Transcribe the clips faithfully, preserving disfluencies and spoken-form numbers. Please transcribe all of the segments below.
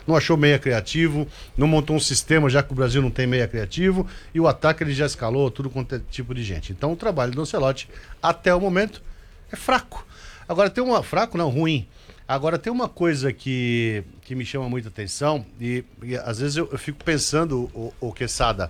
não achou meia criativo, não montou um sistema, já que o Brasil não tem meia criativo, e o ataque ele já escalou tudo quanto é tipo de gente. Então o trabalho do Ancelotti, até o momento, é fraco. Agora tem uma... Fraco não, ruim. Agora tem uma coisa que, que me chama muita atenção, e, e às vezes eu, eu fico pensando, o, o Quesada,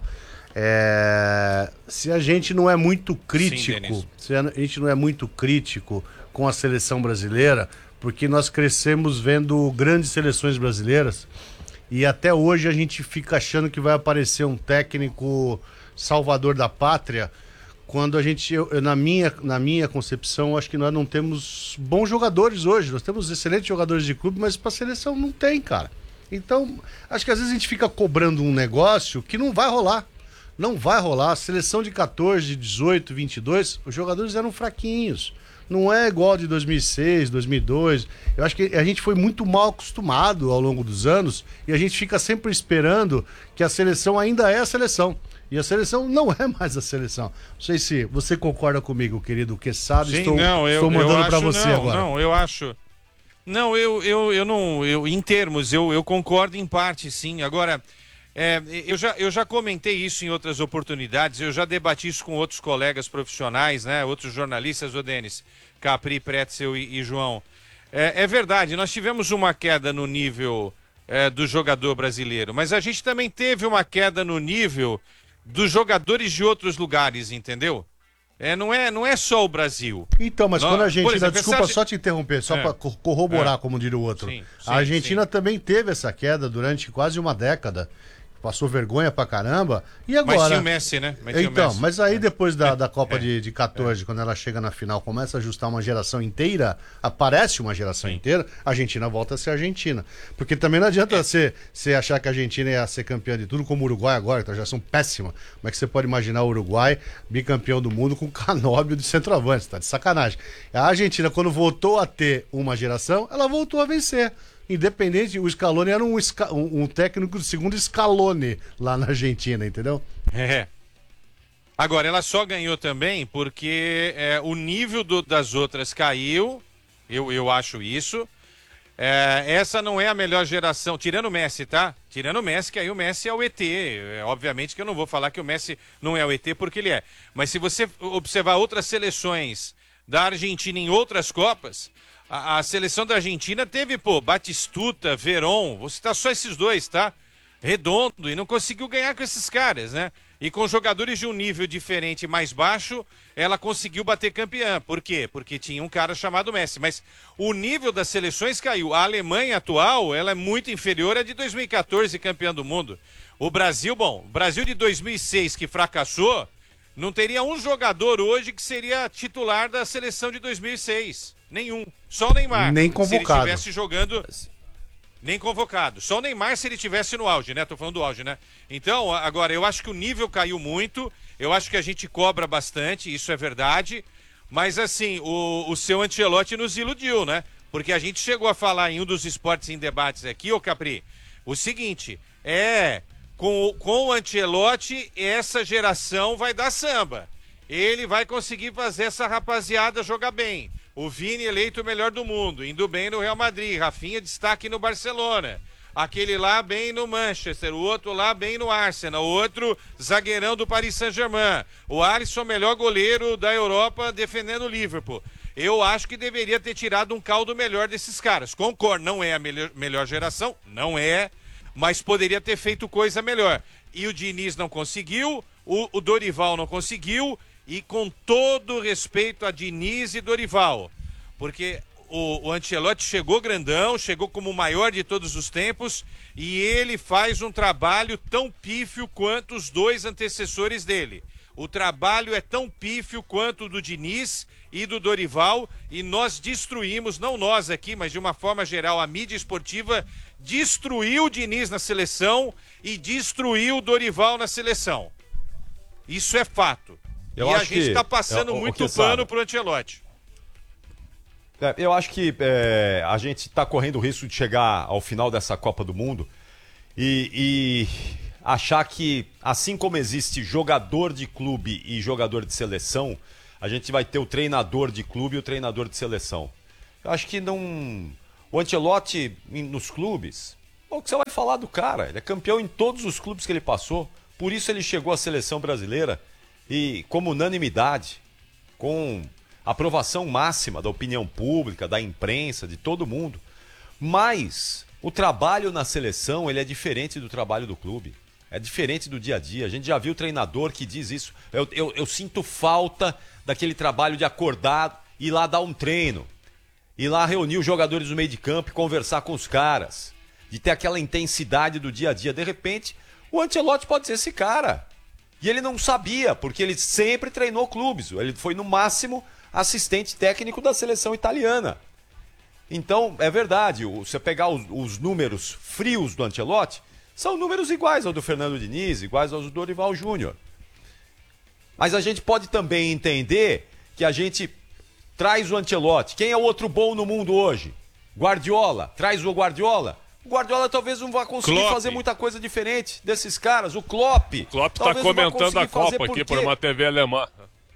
é, se a gente não é muito crítico, Sim, se a gente não é muito crítico com a seleção brasileira, porque nós crescemos vendo grandes seleções brasileiras e até hoje a gente fica achando que vai aparecer um técnico salvador da pátria, quando a gente, eu, na, minha, na minha concepção, acho que nós não temos bons jogadores hoje. Nós temos excelentes jogadores de clube, mas para a seleção não tem, cara. Então, acho que às vezes a gente fica cobrando um negócio que não vai rolar. Não vai rolar. A seleção de catorze, dezoito, vinte e dois, os jogadores eram fraquinhos. Não é igual de dois mil e seis, dois mil e dois. Eu acho que a gente foi muito mal acostumado ao longo dos anos e a gente fica sempre esperando que a seleção ainda é a seleção. E a seleção não é mais a seleção. Não sei se você concorda comigo, querido Quesada. Sim, estou, não, eu, estou mandando para você não, agora. Não, eu acho... Não, eu, eu, eu não... Eu, em termos, eu, eu concordo em parte, sim. Agora, é, eu, já, eu já comentei isso em outras oportunidades, eu já debati isso com outros colegas profissionais, né? Outros jornalistas, o Denis, Capri, Pretzel e, e João. É, é verdade, nós tivemos uma queda no nível é, do jogador brasileiro, mas a gente também teve uma queda no nível dos jogadores de outros lugares, entendeu? É, não, é, não é só o Brasil. Então, mas Nós, quando a Argentina, exemplo, desculpa essa... só te interromper, só é. para corroborar, é. como diria o outro. Sim, sim, a Argentina sim. também teve essa queda durante quase uma década. Passou vergonha pra caramba. E agora? Mas tinha o Messi, né? Mas então, Messi. mas aí depois da, da Copa é. de, de catorze, é. quando ela chega na final, começa a ajustar uma geração inteira, aparece uma geração Sim. inteira, a Argentina volta a ser Argentina. Porque também não adianta você é. achar que a Argentina ia ser campeã de tudo, como o Uruguai agora, que tá já são péssima. Como é que você pode imaginar o Uruguai bicampeão do mundo com Canóbio de centroavante? Tá de sacanagem. A Argentina, quando voltou a ter uma geração, ela voltou a vencer. Independente, o Scaloni era um, um, um técnico do segundo Scaloni lá na Argentina, entendeu? É. Agora, ela só ganhou também porque é, o nível do, das outras caiu, eu, eu acho isso. É, essa não é a melhor geração, tirando o Messi, tá? Tirando o Messi, que aí o Messi é o E T. É, obviamente que eu não vou falar que o Messi não é o E T porque ele é. Mas se você observar outras seleções da Argentina em outras Copas... A, a seleção da Argentina teve, pô, Batistuta, Verón, vou citar só esses dois, tá? Redondo, e não conseguiu ganhar com esses caras, né? E com jogadores de um nível diferente mais baixo, ela conseguiu bater campeã. Por quê? Porque tinha um cara chamado Messi. Mas o nível das seleções caiu. A Alemanha atual, ela é muito inferior à de dois mil e catorze, campeã do mundo. O Brasil, bom, o Brasil de dois mil e seis, que fracassou, não teria um jogador hoje que seria titular da seleção de dois mil e seis. Nenhum. Só o Neymar. Nem convocado. Se ele estivesse jogando... Nem convocado. Só o Neymar se ele estivesse no auge, né? Tô falando do auge, né? Então, agora, eu acho que o nível caiu muito. Eu acho que a gente cobra bastante, isso é verdade. Mas, assim, o, o seu Ancelotti nos iludiu, né? Porque a gente chegou a falar em um dos esportes em debates aqui, ô Capri, o seguinte, é... Com, com o Ancelotti, essa geração vai dar samba. Ele vai conseguir fazer essa rapaziada jogar bem. O Vini eleito o melhor do mundo, indo bem no Real Madrid. Rafinha destaque no Barcelona. Aquele lá bem no Manchester, o outro lá bem no Arsenal, o outro zagueirão do Paris Saint-Germain. O Alisson, melhor goleiro da Europa, defendendo o Liverpool. Eu acho que deveria ter tirado um caldo melhor desses caras. Concordo, não é a melhor, melhor geração, não é, mas poderia ter feito coisa melhor. E o Diniz não conseguiu, o, o Dorival não conseguiu, e com todo respeito a Diniz e Dorival, porque o, o Ancelotti chegou grandão, chegou como o maior de todos os tempos, e ele faz um trabalho tão pífio quanto os dois antecessores dele. O trabalho é tão pífio quanto o do Diniz e do Dorival, e nós destruímos, não nós aqui, mas de uma forma geral, a mídia esportiva destruiu o Diniz na seleção e destruiu o Dorival na seleção. Isso é fato. Eu e acho a gente está passando que, muito pano pro Ancelotti. É, eu acho que é, a gente está correndo o risco de chegar ao final dessa Copa do Mundo e, e achar que, assim como existe jogador de clube e jogador de seleção, a gente vai ter o treinador de clube e o treinador de seleção. Eu acho que não... O Ancelotti, nos clubes, O que você vai falar do cara? Ele é campeão em todos os clubes que ele passou. Por isso ele chegou à seleção brasileira e, como unanimidade, com aprovação máxima da opinião pública, da imprensa, de todo mundo. Mas o trabalho na seleção ele é diferente do trabalho do clube. É diferente do dia a dia. A gente já viu o treinador que diz isso. Eu, eu, eu sinto falta daquele trabalho de acordar e ir lá dar um treino. Ir lá reunir os jogadores no meio de campo e conversar com os caras. De ter aquela intensidade do dia a dia. De repente, o Ancelotti pode ser esse cara. E ele não sabia, porque ele sempre treinou clubes. Ele foi, no máximo, assistente técnico da seleção italiana. Então, é verdade, você pegar os, os números frios do Ancelotti, são números iguais ao do Fernando Diniz, iguais aos do Dorival Júnior. Mas a gente pode também entender que a gente traz o Ancelotti. Quem é o outro bom no mundo hoje? Guardiola. Traz o Guardiola. O Guardiola talvez não vá conseguir Klopp. fazer muita coisa diferente desses caras. O Klopp. O Klopp está comentando a Copa aqui por uma T V alemã.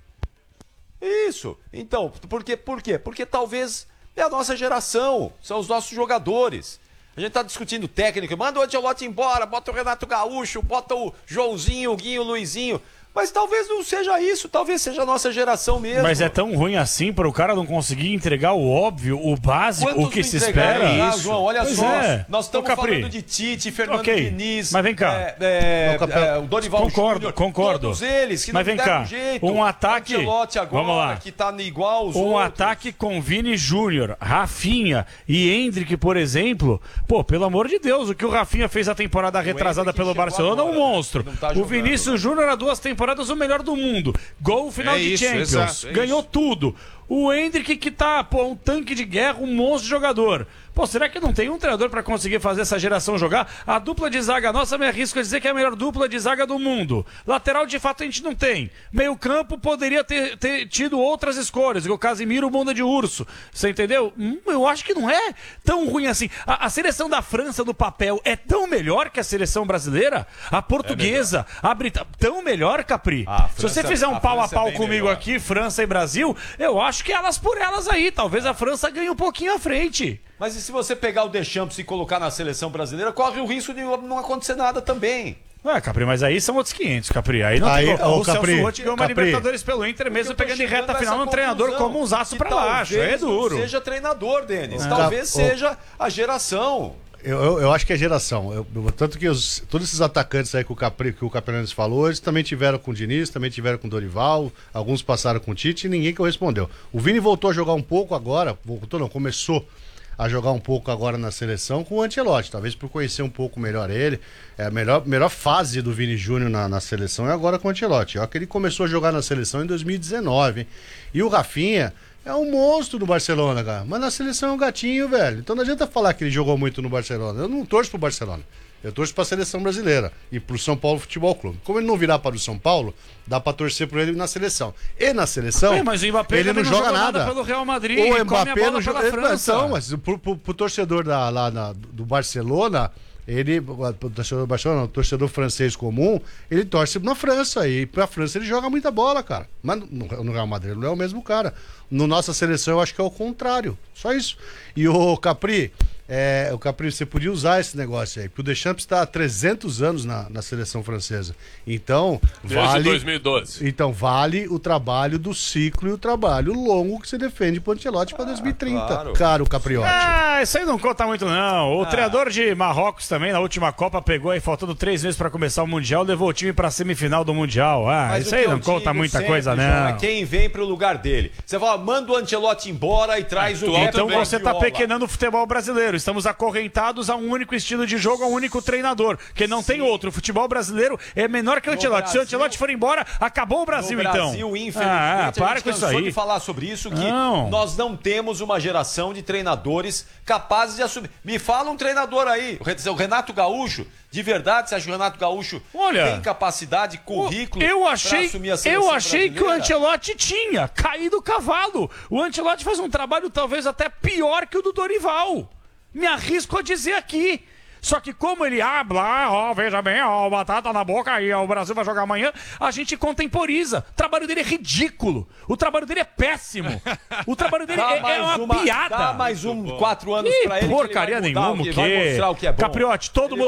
Isso. Então, por quê? Por quê? Porque talvez é a nossa geração, são os nossos jogadores. A gente tá discutindo técnico, manda o Ancelotti embora, bota o Renato Gaúcho, bota o Joãozinho, o Guinho, o Luizinho. Mas talvez não seja isso, talvez seja a nossa geração mesmo. Mas é tão ruim assim para o cara não conseguir entregar o óbvio, o básico, Quantos o que se espera? Ah, João, olha pois só, é. nós estamos falando de Tite, Fernando okay. Diniz, mas vem cá. É, é, é, o Dorival concordo, Júnior, concordo. Todos eles que mas não vem cá. jeito. Um ataque, Ancelotti agora, vamos lá. que tá igual aos um outros. ataque com Vini Júnior, Rafinha e Endrick, por exemplo. Pô, pelo amor de Deus, o que o Rafinha fez a temporada retrasada pelo Barcelona é um monstro. Tá o jogando, Vinícius Júnior há duas temporadas o melhor do mundo. Gol final é de isso, Champions, exato, é ganhou isso. tudo. O Endrick que tá, pô, um tanque de guerra, um monstro de jogador. Pô, será que não tem um treinador pra conseguir fazer essa geração jogar? A dupla de zaga nossa, me arrisco a dizer que é a melhor dupla de zaga do mundo. Lateral, de fato, a gente não tem. Meio campo poderia ter, ter tido outras escolhas, o Casimiro, bunda de urso. Você entendeu? Hum, eu acho que não é tão ruim assim. A, a seleção da França, do papel, é tão melhor que a seleção brasileira? A portuguesa, é a Brit... tão melhor, Capri? Ah, Se você fizer um a pau a França é pau bem comigo melhor. aqui, França e Brasil, eu acho que elas por elas aí. Talvez a França ganhe um pouquinho à frente. Mas e se você pegar o Deschamps e colocar na seleção brasileira, corre o risco de não acontecer nada também. Ah, Capri, mas aí são outros quinhentos, Capri. Aí não Aí, tem como. ô, O Capri, Celso Roth ganhou uma Capri. Libertadores pelo Inter, mesmo eu tô pegando em chegando reta nessa final um treinador conclusão, como um zaço que pra baixo. É talvez duro. não seja treinador, Denis. Ah. Talvez Cap- seja a geração. Eu, eu, eu acho que é geração. Eu, eu- tanto que os- todos esses atacantes aí que o, Capri, que o Capelanes falou, eles também tiveram com o Diniz, também tiveram com o Dorival, alguns passaram com o Tite e ninguém correspondeu. O Vini voltou a jogar um pouco agora, voltou não, começou a jogar um pouco agora na seleção com o Ancelotti, talvez por conhecer um pouco melhor ele. É a melhor, melhor fase do Vini Júnior na, na seleção é agora com o Ancelotti. Olha que ele começou a jogar na seleção em dois mil e dezenove, hein? E o Rafinha é um monstro do Barcelona, cara. Mas na seleção é um gatinho, velho. Então não adianta falar que ele jogou muito no Barcelona. Eu não torço pro Barcelona. Eu torço pra seleção brasileira e pro São Paulo Futebol Clube. Como ele não virar para o São Paulo, dá pra torcer por ele na seleção. E na seleção, É, mas o Mbappé ele não também joga nada. pelo Real Madrid. O come a Mbappé bola não joga. pela França. Não, mas pro, pro, pro torcedor da, lá na- do Barcelona, ele, o torcedor do Barcelona, o torcedor francês comum, ele torce na França. E pra França ele joga muita bola, cara. Mas no, no Real Madrid ele não é o mesmo cara. No nossa seleção eu acho que é o contrário. Só isso. E o Capri, é, o Capri, você podia usar esse negócio aí. Porque o Deschamps está há trezentos anos na, na seleção francesa. Então, Desde vale. dois mil e doze. Então, vale o trabalho do ciclo e o trabalho longo que você defende pro Ancelotti para dois mil e trinta. claro. Caro Capriotti. Ah, isso aí não conta muito, não. O treinador de Marrocos também, na última Copa, pegou aí, faltando três meses pra começar o Mundial, levou o time pra semifinal do Mundial. Ah, Mas isso o aí que eu não conta digo muita sempre, coisa, João, não. é quem vem pro lugar dele. Você fala, manda o Ancelotti embora e traz o Atual Beto Então também. você tá Guardiola. pequenando o futebol brasileiro. Estamos acorrentados a um único estilo de jogo, a um único treinador, que não tem outro. O futebol brasileiro é menor que o Ancelotti. Se o Brasil- Ancelotti for embora, acabou o Brasil, No então. Brasil, infelizmente, Ah, a para gente com isso cansou aí. de falar sobre isso, que Não. nós não temos uma geração de treinadores capazes de assumir. Me fala um treinador aí, o Renato Gaúcho, de verdade, você acha que o Renato Gaúcho Olha, tem capacidade, currículo Eu pra achei, assumir a seleção eu achei que o brasileira? Ancelotti tinha caído o cavalo. O Ancelotti faz um trabalho talvez até pior que o do Dorival. Me arrisco a dizer aqui. Só que como ele habla, ó, veja bem, ó, batata na boca aí, ó, o Brasil vai jogar amanhã, a gente contemporiza. O trabalho dele é ridículo. O trabalho dele é péssimo. O trabalho dele é, é uma, uma piada. Dá mais um quatro anos que pra ele. Porcaria que ele vai mudar, nenhuma, o que vai quê? mostrar o que é bom. Capriotti, todo mundo.